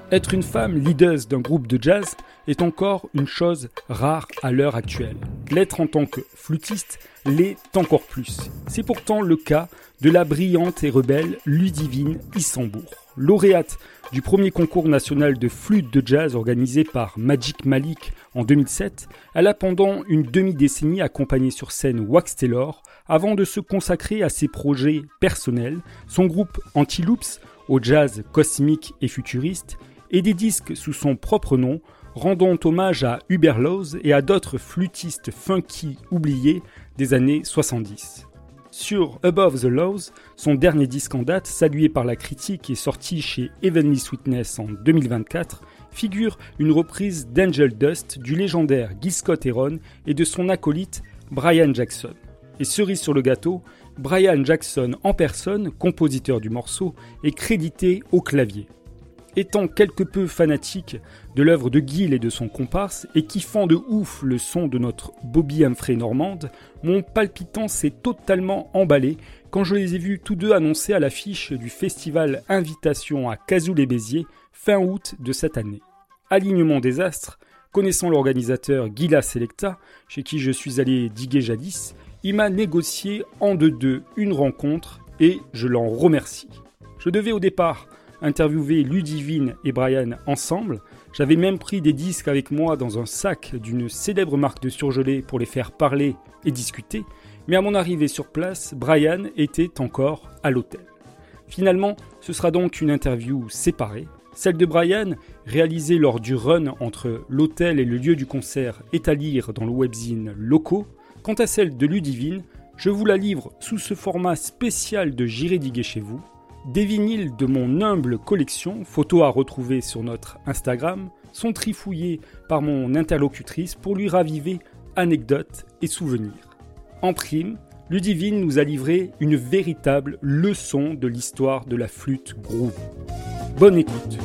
Être une femme leaduse d'un groupe de jazz est encore une chose rare à l'heure actuelle. L'être en tant que flûtiste l'est encore plus. C'est pourtant le cas de la brillante et rebelle Ludivine Issambourg. Lauréate du premier concours national de flûte de jazz organisé par Magic Malik en 2007, elle a pendant une demi-décennie accompagné sur scène Wax Taylor avant de se consacrer à ses projets personnels, son groupe Antiloops au jazz cosmique et futuriste, et des disques sous son propre nom, rendant hommage à Hubert Laws et à d'autres flûtistes funky oubliés des années 70. Sur Above the Laws, son dernier disque en date, salué par la critique et sorti chez Heavenly Sweetness en 2024, figure une reprise d'Angel Dust du légendaire Gil Scott-Heron et de son acolyte Brian Jackson. Et cerise sur le gâteau, Brian Jackson en personne, compositeur du morceau, est crédité au clavier. Étant quelque peu fanatique de l'œuvre de Gil et de son comparse, et kiffant de ouf le son de notre Bobby Humphrey normande, mon palpitant s'est totalement emballé quand je les ai vus tous deux annoncer à l'affiche du festival Invitation à Cazaux-les-Béziers fin août de cette année. Alignement des astres, connaissant l'organisateur Gila Selecta, chez qui je suis allé diguer jadis, il m'a négocié en deux une rencontre et je l'en remercie. Je devais au départ interviewer Ludivine et Brian ensemble. J'avais même pris des disques avec moi dans un sac d'une célèbre marque de surgelés pour les faire parler et discuter, mais à mon arrivée sur place, Brian était encore à l'hôtel. Finalement, ce sera donc une interview séparée. Celle de Brian, réalisée lors du run entre l'hôtel et le lieu du concert, est à lire dans le webzine Locaux. Quant à celle de Ludivine, je vous la livre sous ce format spécial de J'irai diguer chez vous. Des vinyles de mon humble collection, photos à retrouver sur notre Instagram, sont trifouillés par mon interlocutrice pour lui raviver anecdotes et souvenirs. En prime, Ludivine nous a livré une véritable leçon de l'histoire de la flûte groove. Bonne écoute.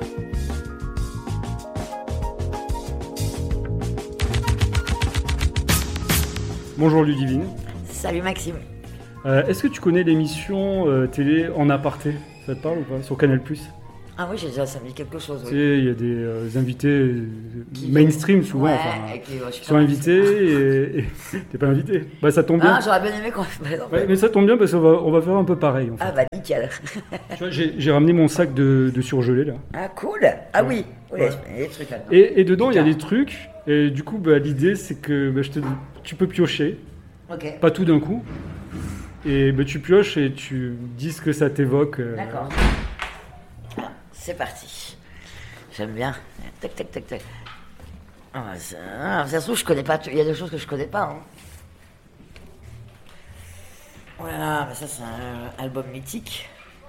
Bonjour Ludivine. Salut Maxime. Est-ce que tu connais l'émission télé En Aparté ? Ça te parle ou pas ? Sur Canal+. Ah oui, ça me dit quelque chose. Tu sais, il y a des invités mainstream souvent. Ouais, qui sont invités et t'es pas invité. Bah ça tombe bien. Ah, j'aurais bien aimé qu'on... Ouais, mais ça tombe bien parce qu'on va faire un peu pareil en fait. Ah bah nickel. Tu vois, j'ai ramené mon sac de surgelés là. Ah cool. Ah oui. Ouais. Il y a des trucs là-dedans. Et dedans il y a des trucs. Et du coup l'idée c'est que tu peux piocher. Ok. Pas tout d'un coup. Et tu pioches et tu dis ce que ça t'évoque. D'accord. C'est parti. J'aime bien. Tac, tac, tac, tac. Ça se trouve, je connais pas. Il y a des choses que je connais pas. Hein. Voilà, mais ça, c'est un album mythique.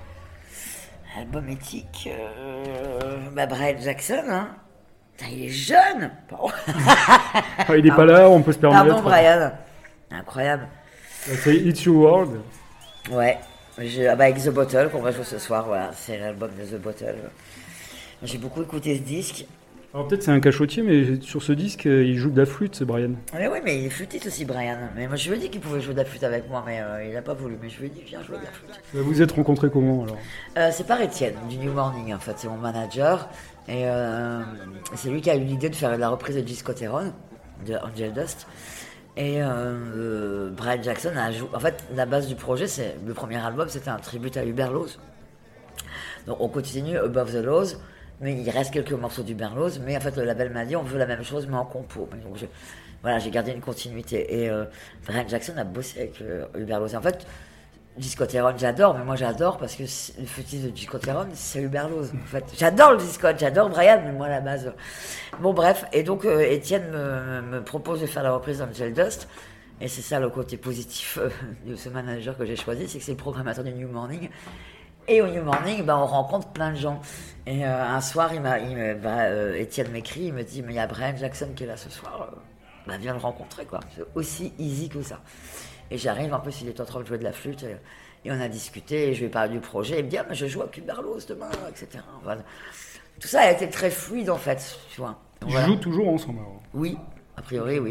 Brian Jackson, hein. Putain, il est jeune. Il est pas là, on peut se permettre. Pardon, Brian. Incroyable. C'est It's Your World. Ouais. Avec The Bottle qu'on va jouer ce soir, voilà, c'est l'album de The Bottle. J'ai beaucoup écouté ce disque. Alors peut-être c'est un cachotier, mais sur ce disque, il joue de la flûte, c'est Brian. Oui, mais il est flûtiste aussi, Brian. Mais moi, je lui ai dit qu'il pouvait jouer de la flûte avec moi, mais il n'a pas voulu. Mais je lui ai dit, viens jouer de la flûte. Vous vous êtes rencontrés comment alors ? C'est par Étienne, du New Morning, en fait. C'est mon manager. Et c'est lui qui a eu l'idée de faire la reprise de Gil Scott-Heron, de Angel Dust. Et Brian Jackson a joué. En fait, la base du projet, c'est le premier album, c'était un tribute à Hubert Laws. Donc on continue Above the Laws, mais il reste quelques morceaux d'Hubert Laws. Mais en fait, le label m'a dit on veut la même chose, mais en compo. Donc j'ai gardé une continuité. Et Brian Jackson a bossé avec Hubert Laws. Et en fait, Gil Scott-Heron, j'adore, mais moi j'adore parce que le fétiche de Gil Scott-Heron, c'est Hubert Laws. En fait, j'adore le Gil Scott, j'adore Brian, mais moi à la base. Bon, bref, et donc Étienne me propose de faire la reprise d'Angel Dust, et c'est ça le côté positif de ce manager que j'ai choisi, c'est que c'est le programmateur du New Morning. Et au New Morning, on rencontre plein de gens. Et un soir, Étienne m'écrit, il me dit mais il y a Brian Jackson qui est là ce soir, viens le rencontrer quoi. C'est aussi easy que ça. Et j'arrive, en plus il est en train de jouer de la flûte, et on a discuté, et je lui ai parlé du projet, il me dit mais je joue à Hubert Laws demain, etc. Voilà. Tout ça a été très fluide en fait, tu vois. Ils jouent toujours ensemble alors. Oui, a priori oui.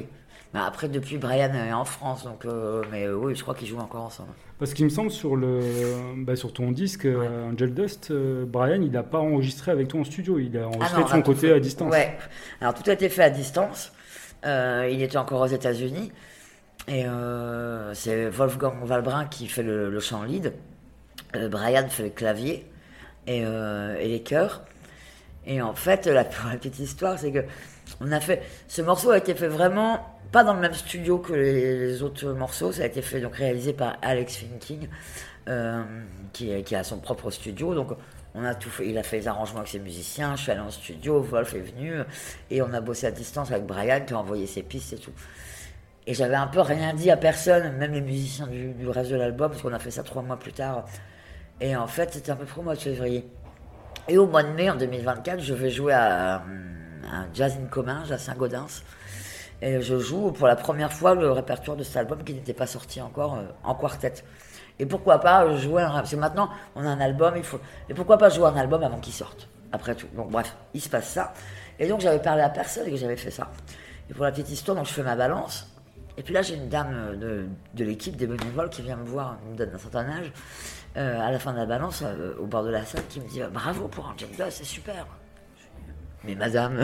Mais après, depuis, Brian est en France, donc, mais oui, je crois qu'ils jouent encore ensemble. Parce qu'il me semble sur ton disque, Angel Dust, Brian, il n'a pas enregistré avec toi en studio, il a enregistré de son côté à distance. Ouais, alors tout a été fait à distance. Il était encore aux États-Unis. Et c'est Wolfgang Valbrin qui fait le chant lead. Brian fait le clavier et les chœurs. Et en fait, pour la petite histoire, c'est que ce morceau a été fait vraiment pas dans le même studio que les autres morceaux. Ça a été fait, donc réalisé par Alex Finking, qui a son propre studio. Donc on a tout fait. Il a fait les arrangements avec ses musiciens. Je suis allé en studio, Wolf est venu et on a bossé à distance avec Brian qui a envoyé ses pistes et tout. Et j'avais un peu rien dit à personne, même les musiciens du reste de l'album, parce qu'on a fait ça 3 mois plus tard. Et en fait, c'était à peu près au mois de février. Et au mois de mai, en 2024, je vais jouer à un Jazz in Comminges à Saint-Gaudens. Et je joue pour la première fois le répertoire de cet album qui n'était pas sorti encore en quartet. Et pourquoi pas jouer parce que maintenant, on a un album, et pourquoi pas jouer un album avant qu'il sorte, après tout. Donc bref, il se passe ça. Et donc j'avais parlé à personne et que j'avais fait ça. Et pour la petite histoire, donc je fais ma balance. Et puis là, j'ai une dame de l'équipe, des bénévoles, qui vient me voir, me donne un certain âge, à la fin de la balance, au bord de la salle, qui me dit « Bravo pour Angel Dust, c'est super !» Mais madame,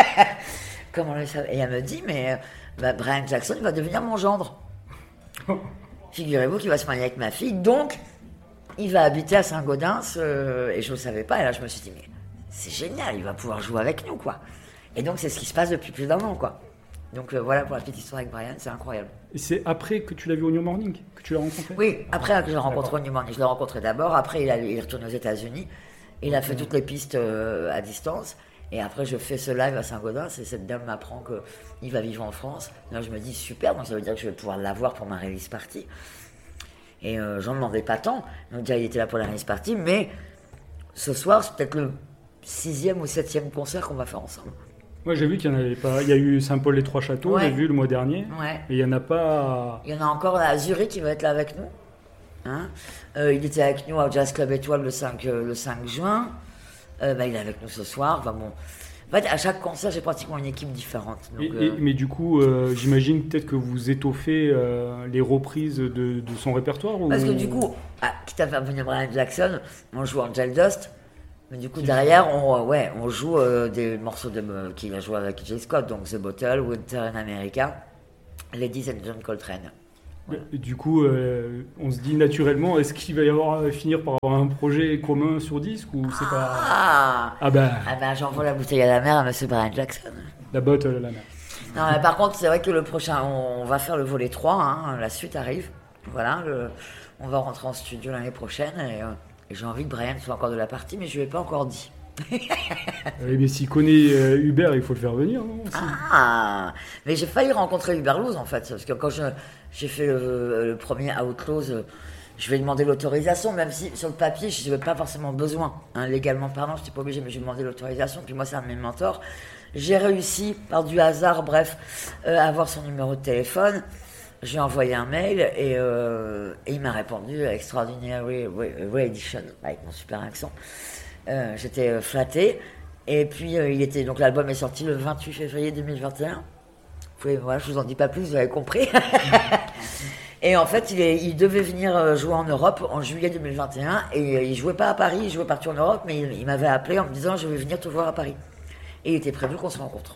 comment le savez ? Et elle me dit « Mais Brian Jackson va devenir mon gendre. Figurez-vous qu'il va se marier avec ma fille, donc il va habiter à Saint-Gaudens. Et je ne le savais pas, et là je me suis dit « Mais c'est génial, il va pouvoir jouer avec nous, quoi !» Et donc c'est ce qui se passe depuis plus d'1 an, quoi. Donc voilà pour la petite histoire avec Brian, c'est incroyable. Et c'est après que tu l'as vu au New Morning que tu l'as rencontré ? Oui, après que je l'ai rencontré au New Morning. Je l'ai rencontré d'abord, après il est retourné aux États-Unis, il a fait toutes les pistes à distance, et après je fais ce live à Saint-Gaudens, et cette dame m'apprend qu'il va vivre en France. Là je me dis super, donc ça veut dire que je vais pouvoir l'avoir pour ma release party. Et j'en demandais pas tant, donc déjà il était là pour la release party, mais ce soir c'est peut-être le 6e ou 7e concert qu'on va faire ensemble. Moi, j'ai vu qu'il n'y en avait pas. Il y a eu Saint-Paul-les-Trois-Châteaux, j'ai vu le mois dernier. Ouais. Et il n'y en a pas. Il y en a encore à Zurich qui va être là avec nous. Hein, il était avec nous au Jazz Club Étoile le 5 juin. Il est avec nous ce soir. Enfin, bon. En fait, à chaque concert, j'ai pratiquement une équipe différente. Donc, mais du coup, j'imagine peut-être que vous étoffez les reprises de son répertoire Parce que du coup, quitte à faire venir Brian Jackson, on joue Angel Dust. Mais du coup, derrière, on joue des morceaux qu'il a joué avec J. Scott, donc The Bottle, Winter in America, Ladies and John Coltrane. Voilà. Du coup, on se dit naturellement, est-ce qu'il va y avoir finir par avoir un projet commun sur disque ou c'est pas... J'envoie la bouteille à la mer à Monsieur Brian Jackson. La bottle à la mer. Non, mais par contre, c'est vrai que le prochain, on va faire le volet 3, hein, la suite arrive. Voilà, on va rentrer en studio l'année prochaine et j'ai envie que Brian soit encore de la partie, mais je ne lui ai pas encore dit. Mais s'il connaît Hubert, il faut le faire venir, non aussi. Mais j'ai failli rencontrer Hubert Luz, en fait, parce que quand j'ai fait le premier Outlaws, je vais demander l'autorisation, même si sur le papier, je n'avais pas forcément besoin. Hein, légalement parlant, je n'étais pas obligé, mais j'ai demandé l'autorisation. Puis moi, c'est un de mes mentors. J'ai réussi, par du hasard, à avoir son numéro de téléphone. J'ai envoyé un mail et il m'a répondu Extraordinary Reedition avec mon super accent. J'étais flatté. Et puis donc l'album est sorti le 28 février 2021. Voilà, je vous en dis pas plus, vous avez compris. Et en fait, il devait venir jouer en Europe en juillet 2021 et il jouait pas à Paris, il jouait partout en Europe, mais il m'avait appelé en me disant je vais venir te voir à Paris. Et il était prévu qu'on se rencontre.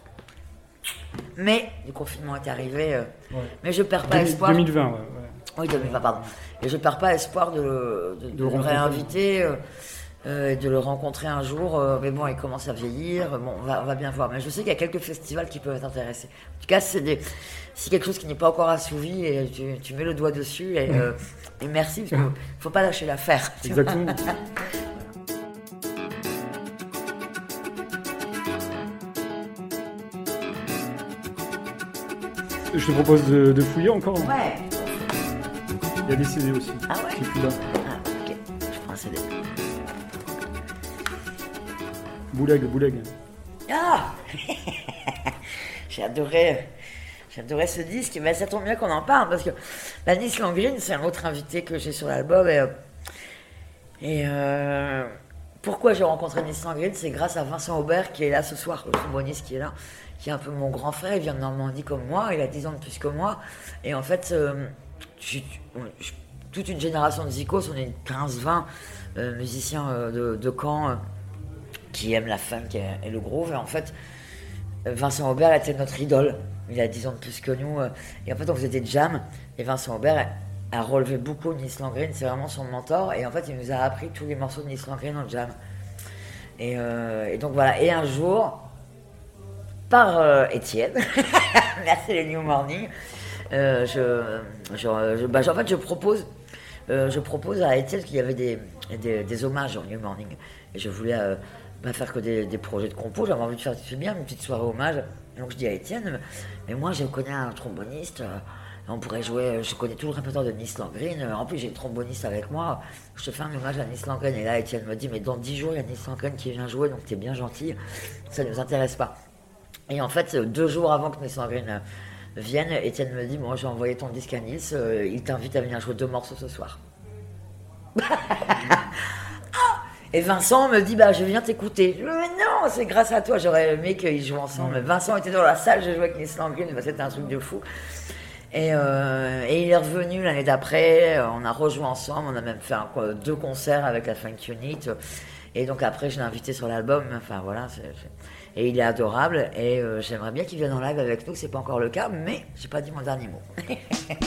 Mais le confinement est arrivé, mais je perds pas espoir. 2020, ouais. Oui, 2020, pardon. Et je perds pas espoir de le réinviter, de le rencontrer un jour. Mais bon, il commence à vieillir. Bon, on va bien voir. Mais je sais qu'il y a quelques festivals qui peuvent être intéressés. En tout cas, c'est quelque chose qui n'est pas encore assouvi et tu mets le doigt dessus et merci parce qu'il faut pas lâcher l'affaire. Exactement. Je te propose de fouiller encore. Ouais. Il y a des CD aussi. Ah ouais. C'est tout là. Ah ok. Je prends un CD. Bouleg. Ah. J'ai adoré ce disque. Mais ça tombe bien qu'on en parle parce que Anis Langreen, c'est un autre invité que j'ai sur l'album et pourquoi j'ai rencontré Nils Landgren, c'est grâce à Vincent Aubert qui est là ce soir, le tromboniste qui est là, qui est un peu mon grand frère, il vient de Normandie comme moi, il a 10 ans de plus que moi. Et en fait, toute une génération de zikos, on est 15-20 musiciens de Caen qui aiment la funk et le groove. Et en fait, Vincent Aubert était notre idole. Il a 10 ans de plus que nous. Et en fait, on faisait des jams. Et Vincent Aubert a relevé beaucoup Nils Landgren. C'est vraiment son mentor. Et en fait, il nous a appris tous les morceaux de Nils Landgren en jam. Et donc voilà. Et un jour, par Étienne, merci les New Morning, en fait, je propose à Étienne qu'il y avait des hommages en New Morning. Et je voulais faire que des projets de compo. J'avais envie de faire bien une petite soirée hommage. Donc je dis à Étienne, mais moi je connais un tromboniste, on pourrait jouer, je connais tout le répertoire de Nils Landgren, en plus j'ai le tromboniste avec moi, je te fais un hommage à Nils Landgren. Et là Étienne me dit, mais dans 10 jours il y a Nils Landgren qui vient jouer, donc t'es bien gentil, ça ne nous intéresse pas. Et en fait, 2 jours avant que Nils Landgren vienne, Étienne me dit, bon, j'ai envoyé ton disque à Nils, il t'invite à venir jouer 2 morceaux ce soir. Et Vincent me dit, je viens t'écouter. Je dis, mais non, c'est grâce à toi, j'aurais aimé qu'ils jouent ensemble. Vincent était dans la salle, je jouais avec Nils Landgren, c'était un truc de fou. Et il est revenu l'année d'après, on a rejoué ensemble, on a même fait 2 concerts avec la Funk Unit. Et donc après, je l'ai invité sur l'album, enfin voilà. Et il est adorable, et j'aimerais bien qu'il vienne en live avec nous, c'est pas encore le cas, mais j'ai pas dit mon dernier mot.